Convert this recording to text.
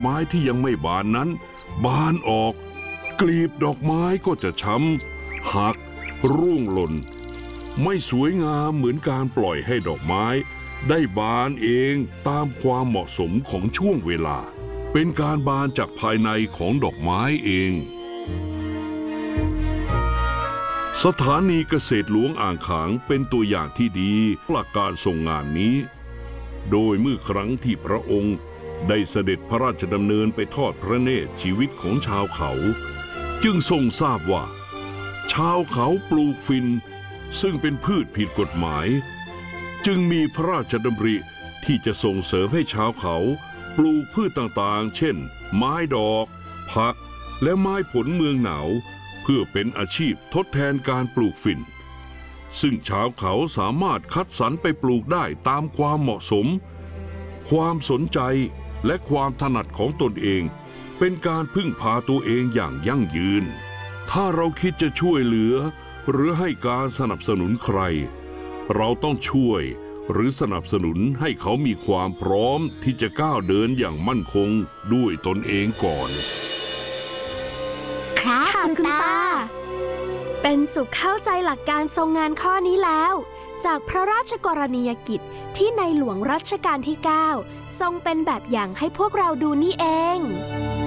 ไม้ที่ยังไม่บานนั้นบานออกกลีบดอกไม้ก็จะช้ำหักร่วงหล่นไม่สวยงามเหมือนการปล่อยให้ดอกไม้ได้บานเองตามความเหมาะสมของช่วงเวลาเป็นการบานจากภายในของดอกไม้เองสถานีเกษตรหลวงอ่างขางเป็นตัวอย่างที่ดีหลักการทรงงานนี้โดยเมื่อครั้งที่พระองค์ได้เสด็จพระราชดำเนินไปทอดพระเนตรชีวิตของชาวเขาจึงทรงทราบว่าชาวเขาปลูกฝิ่นซึ่งเป็นพืชผิดกฎหมายจึงมีพระราชดำริที่จะส่งเสริมให้ชาวเขาปลูกพืชต่างๆเช่นไม้ดอกผักและไม้ผลเมืองหนาวเพื่อเป็นอาชีพทดแทนการปลูกฝิ่นซึ่งชาวเขาสามารถคัดสรรไปปลูกได้ตามความเหมาะสมความสนใจและความถนัดของตนเองเป็นการพึ่งพาตัวเองอย่างยั่งยืนถ้าเราคิดจะช่วยเหลือหรือให้การสนับสนุนใครเราต้องช่วยหรือสนับสนุนให้เขามีความพร้อมที่จะก้าวเดินอย่างมั่นคงด้วยตนเองก่อนครับคุณตาเป็นสุขเข้าใจหลักการทรงงานข้อนี้แล้วจากพระราชกรณียกิจที่ในหลวงรัชกาลที่ 9ทรงเป็นแบบอย่างให้พวกเราดูนี่เอง